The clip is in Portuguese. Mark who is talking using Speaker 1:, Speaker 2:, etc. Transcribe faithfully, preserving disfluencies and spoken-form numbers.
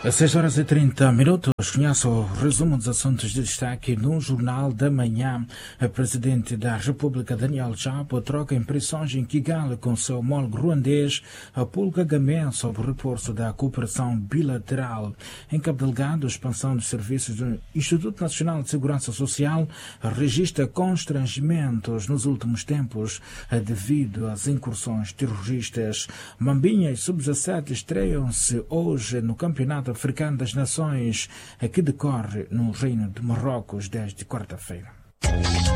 Speaker 1: Às seis horas e trinta minutos, conheço o resumo dos assuntos de destaque no Jornal da Manhã. O presidente da República, Daniel Chapo, troca impressões em Kigali com seu homólogo ruandês, Paul Kagame, sobre o reforço da cooperação bilateral. Em Cabo Delgado, a expansão dos serviços do Instituto Nacional de Segurança Social registra constrangimentos nos últimos tempos devido às incursões terroristas. Mambinha e sub dezassete estreiam-se hoje no Campeonato Africano das Nações, que decorre no Reino de Marrocos desde quarta-feira.